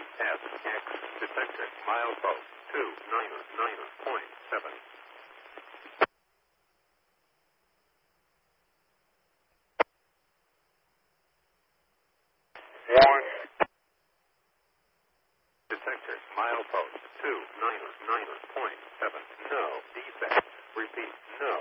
CSX detected milepost 299.7. One. Detected milepost 299.7. No defect. Repeat, no